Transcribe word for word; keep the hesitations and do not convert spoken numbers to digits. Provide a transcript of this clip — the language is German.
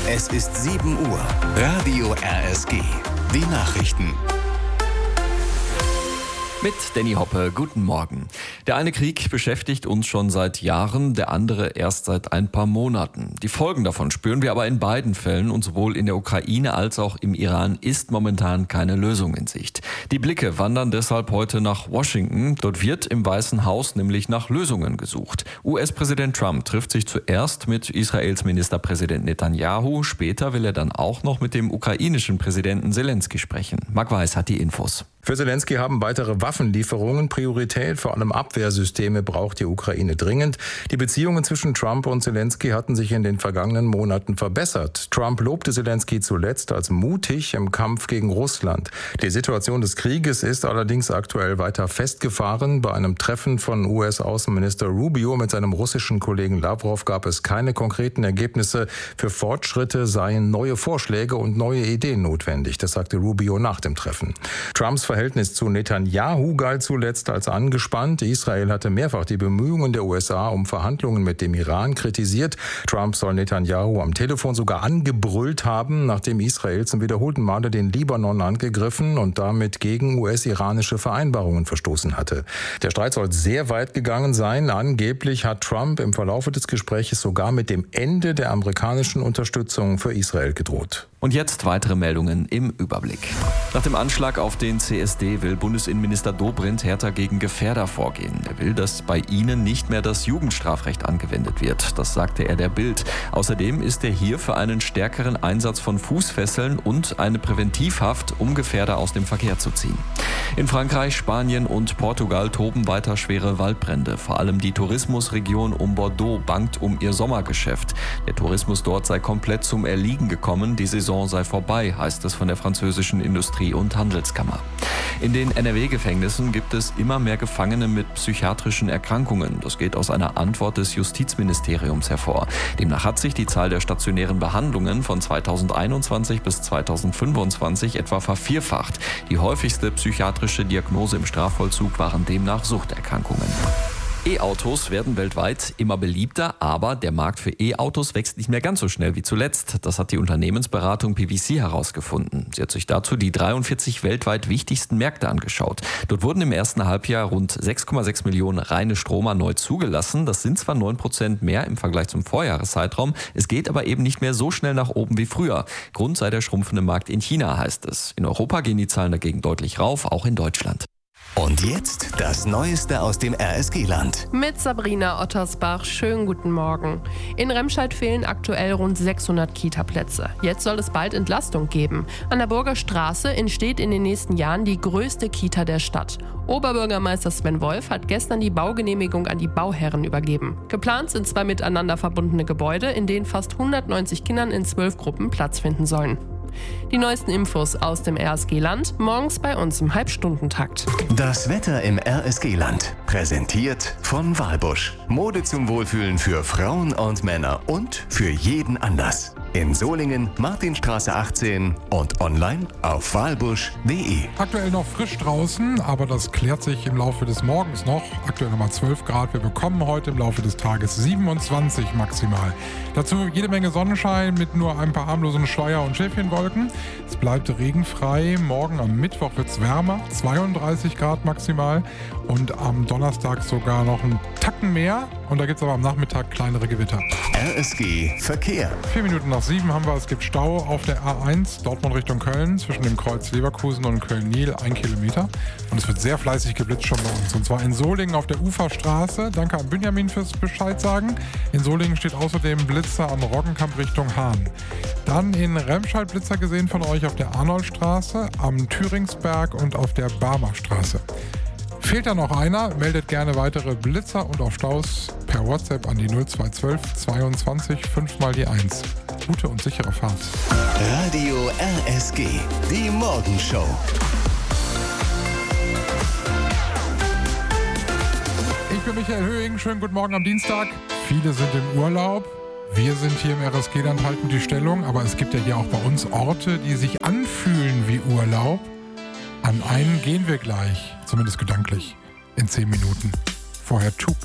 Es ist sieben Uhr. Radio R S G. Die Nachrichten. Mit Danny Hoppe, guten Morgen. Der eine Krieg beschäftigt uns schon seit Jahren, der andere erst seit ein paar Monaten. Die Folgen davon spüren wir aber in beiden Fällen und sowohl in der Ukraine als auch im Iran ist momentan keine Lösung in Sicht. Die Blicke wandern deshalb heute nach Washington. Dort wird im Weißen Haus nämlich nach Lösungen gesucht. U S-Präsident Trump trifft sich zuerst mit Israels Ministerpräsident Netanyahu. Später will er dann auch noch mit dem ukrainischen Präsidenten Selensky sprechen. Marc Weiß hat die Infos. Für Selensky haben weitere Waffenlieferungen Priorität. Vor allem Abwehrsysteme braucht die Ukraine dringend. Die Beziehungen zwischen Trump und Selensky hatten sich in den vergangenen Monaten verbessert. Trump lobte Selensky zuletzt als mutig im Kampf gegen Russland. Die Situation des Krieges ist allerdings aktuell weiter festgefahren. Bei einem Treffen von U S-Außenminister Rubio mit seinem russischen Kollegen Lavrov gab es keine konkreten Ergebnisse. Für Fortschritte seien neue Vorschläge und neue Ideen notwendig. Das sagte Rubio nach dem Treffen. Trumps Verhältnis zu Netanyahu galt zuletzt als angespannt. Israel hatte mehrfach die Bemühungen der U S A um Verhandlungen mit dem Iran kritisiert. Trump soll Netanyahu am Telefon sogar angebrüllt haben, nachdem Israel zum wiederholten Male den Libanon angegriffen und damit gegen U S-iranische Vereinbarungen verstoßen hatte. Der Streit soll sehr weit gegangen sein. Angeblich hat Trump im Verlauf des Gesprächs sogar mit dem Ende der amerikanischen Unterstützung für Israel gedroht. Und jetzt weitere Meldungen im Überblick. Nach dem Anschlag auf den C S D will Bundesinnenminister Dobrindt härter gegen Gefährder vorgehen. Er will, dass bei ihnen nicht mehr das Jugendstrafrecht angewendet wird. Das sagte er der Bild. Außerdem ist er hier für einen stärkeren Einsatz von Fußfesseln und eine Präventivhaft, um Gefährder aus dem Verkehr zu ziehen. In Frankreich, Spanien und Portugal toben weiter schwere Waldbrände. Vor allem die Tourismusregion um Bordeaux bangt um ihr Sommergeschäft. Der Tourismus dort sei komplett zum Erliegen gekommen. Die Saison sei vorbei, heißt es von der französischen Industrie- und Handelskammer. In den N R W-Gefängnissen gibt es immer mehr Gefangene mit psychiatrischen Erkrankungen. Das geht aus einer Antwort des Justizministeriums hervor. Demnach hat sich die Zahl der stationären Behandlungen von zweitausendeinundzwanzig bis zweitausendfünfundzwanzig etwa vervierfacht. Die häufigste psychiatrische Diagnose im Strafvollzug waren demnach Suchterkrankungen. E-Autos werden weltweit immer beliebter, aber der Markt für E-Autos wächst nicht mehr ganz so schnell wie zuletzt. Das hat die Unternehmensberatung P V C herausgefunden. Sie hat sich dazu die dreiundvierzig weltweit wichtigsten Märkte angeschaut. Dort wurden im ersten Halbjahr rund sechs Komma sechs Millionen reine Stromer neu zugelassen. Das sind zwar neun Prozent mehr im Vergleich zum Vorjahreszeitraum, es geht aber eben nicht mehr so schnell nach oben wie früher. Grund sei der schrumpfende Markt in China, heißt es. In Europa gehen die Zahlen dagegen deutlich rauf, auch in Deutschland. Und jetzt das Neueste aus dem R S G-Land. Mit Sabrina Ottersbach, schönen guten Morgen. In Remscheid fehlen aktuell rund sechshundert Kita-Plätze. Jetzt soll es bald Entlastung geben. An der Burger Straße entsteht in den nächsten Jahren die größte Kita der Stadt. Oberbürgermeister Sven Wolf hat gestern die Baugenehmigung an die Bauherren übergeben. Geplant sind zwei miteinander verbundene Gebäude, in denen fast hundertneunzig Kindern in zwölf Gruppen Platz finden sollen. Die neuesten Infos aus dem R S G-Land morgens bei uns im Halbstundentakt. Das Wetter im R S G-Land. Präsentiert von Walbusch. Mode zum Wohlfühlen für Frauen und Männer und für jeden Anlass. In Solingen, Martinstraße achtzehn und online auf walbusch punkt de. Aktuell noch frisch draußen, aber das klärt sich im Laufe des Morgens noch. Aktuell nochmal zwölf Grad. Wir bekommen heute im Laufe des Tages siebenundzwanzig maximal. Dazu jede Menge Sonnenschein mit nur ein paar harmlosen Schleier- und Schäfchenwolken. Es bleibt regenfrei. Morgen am Mittwoch wird es wärmer, zweiunddreißig Grad maximal. Und am Donnerstag sogar noch einen Tacken mehr. Und da gibt es aber am Nachmittag kleinere Gewitter. R S G Verkehr. Vier Minuten nach sieben haben wir, es gibt Stau auf der A eins, Dortmund Richtung Köln, zwischen dem Kreuz Leverkusen und Köln-Niel, ein Kilometer. Und es wird sehr fleißig geblitzt schon bei uns. Und zwar in Solingen auf der Uferstraße. Danke an Benjamin fürs Bescheid sagen. In Solingen steht außerdem Blitzer am Roggenkamp Richtung Hahn. Dann in Remscheid Blitzer gesehen von euch auf der Arnoldstraße, am Thüringsberg und auf der Barmer Straße. Fehlt da noch einer, meldet gerne weitere Blitzer und auch Staus per WhatsApp an die null zwei zwölf zweiundzwanzig fünf mal die eins. Gute und sichere Fahrt. Radio R S G, die Morgenshow. Ich bin Michael Höhing, schönen guten Morgen am Dienstag. Viele sind im Urlaub. Wir sind hier im R S G-Land, halten die Stellung, aber es gibt ja hier auch bei uns Orte, die sich anfühlen wie Urlaub. An einen gehen wir gleich, zumindest gedanklich, in zehn Minuten. Vorher Tube.